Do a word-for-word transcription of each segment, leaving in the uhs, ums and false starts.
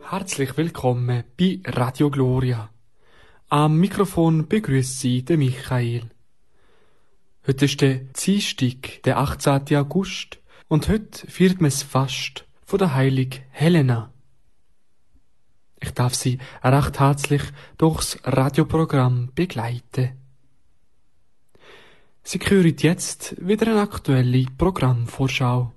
Herzlich willkommen bei Radio Gloria. Am Mikrofon begrüßt Sie der Michael. Heute ist der Dienstag, der achtzehnten August, und heute feiert man es fast von der Heiligen Helena. Ich darf Sie recht herzlich durchs Radioprogramm begleiten. Sie hören jetzt wieder eine aktuelle Programmvorschau.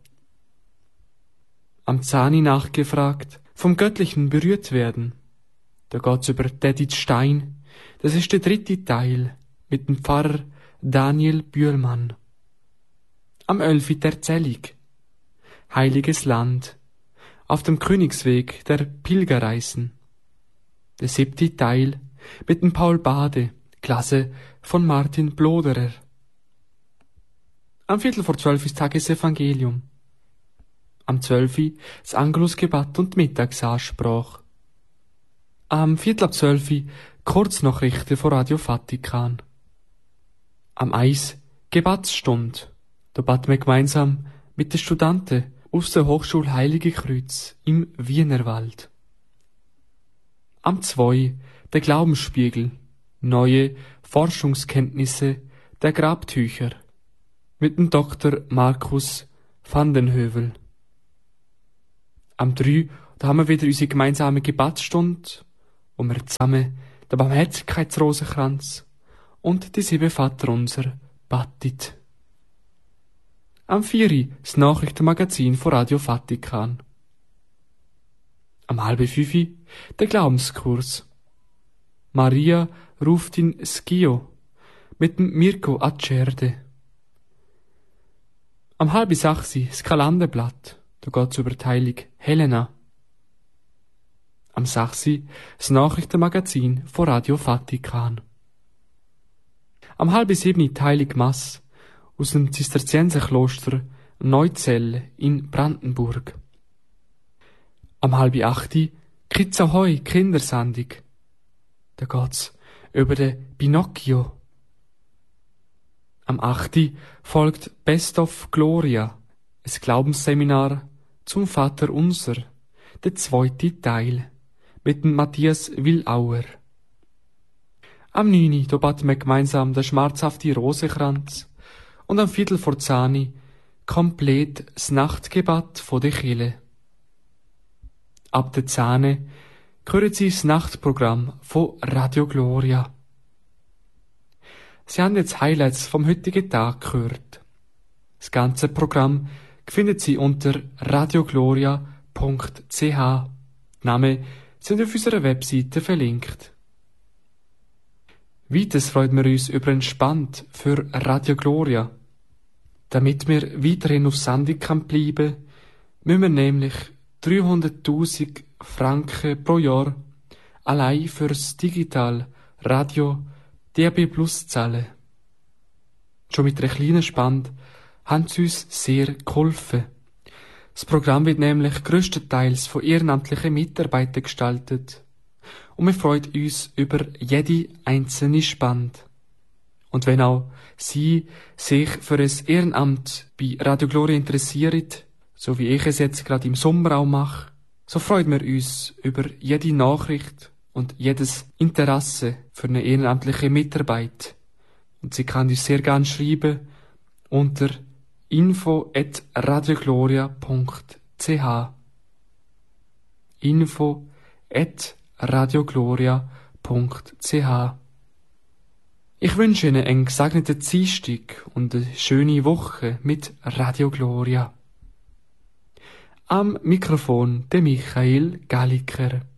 Am Zani nachgefragt, vom Göttlichen berührt werden. Da geht's über Edith Stein. Das ist der dritte Teil mit dem Pfarrer Daniel Bühlmann. Am Elfi der Erzählung. Heiliges Land. Auf dem Königsweg der Pilgerreisen. Der siebte Teil mit dem Paul Bade, Klasse von Martin Bloderer. Am Viertel vor zwölf ist Tagesevangelium. Am zwölfi das Angelusgebet und Mittagsansprache. Am Viertel ab zwölfi Kurznachrichten von Radio Vatikan. Am eins Gebetsstunde. Da beten wir gemeinsam mit den Studenten aus der Hochschule Heilige Kreuz im Wienerwald. Am zwei der Glaubensspiegel. Neue Forschungskenntnisse der Grabtücher. Mit dem Doktor Markus van den Heuvel. Am drei da haben wir wieder unsere gemeinsame Gebetsstunde, wo wir zusammen den Barmherzigkeitsrosenkranz und die sieben Vaterunser beten. Am vier das Nachrichtenmagazin von Radio Vatikan. Am halb fünf der Glaubenskurs. Maria ruft in Schio mit dem Mirko Acerde. Am halb sechs das Kalenderblatt. Da geht's über die Heilige Helena. Am sechs das Nachrichtenmagazin von Radio Vatikan. Am halb sieben die Heilige Mass aus dem Zisterzienserkloster Neuzell in Brandenburg. Am halb acht Kids Ahoi Kindersendung. Da geht's über den Pinocchio. Am acht folgt Best of Gloria, ein Glaubensseminar zum Vater Unser, der zweite Teil, mit dem Matthias Willauer. Am neun da beten wir gemeinsam den schmerzhaften Rosenkranz und am Viertel vor zehn komplett das Nachtgebet von der Kirche. Ab der zehn hören Sie das Nachtprogramm von Radio Gloria. Sie haben jetzt Highlights vom heutigen Tag gehört. Das ganze Programm finden Sie unter radiogloria punkt c h. Die Namen sind auf unserer Webseite verlinkt. Weiters freuen wir uns über ein Spand für Radio Gloria. Damit wir weiterhin auf Sendung bleiben können, müssen wir nämlich dreihunderttausend Franken pro Jahr allein fürs Digital Radio D A B Plus zahlen. Schon mit einer kleinen Spende haben sie uns sehr geholfen. Das Programm wird nämlich grösstenteils von ehrenamtlichen Mitarbeitern gestaltet. Und wir freuen uns über jede einzelne Spende. Und wenn auch Sie sich für ein Ehrenamt bei Radio Gloria interessieren, so wie ich es jetzt gerade im Sommer auch mache, so freuen wir uns über jede Nachricht und jedes Interesse für eine ehrenamtliche Mitarbeit. Und Sie kann uns sehr gerne schreiben unter info at radiogloria punkt c h. info at radiogloria punkt c h. Ich wünsche Ihnen einen gesegneten Dienstag und eine schöne Woche mit Radio Gloria. Am Mikrofon der Michael Galliker.